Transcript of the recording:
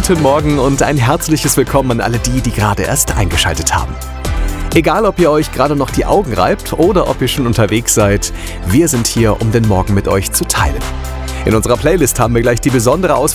guten Morgen und ein herzliches Willkommen an alle die gerade erst eingeschaltet haben. Egal, ob ihr euch gerade noch die Augen reibt oder ob ihr schon unterwegs seid, wir sind hier, um den Morgen mit euch zu teilen. In unserer Playlist haben wir gleich die besondere Auswahl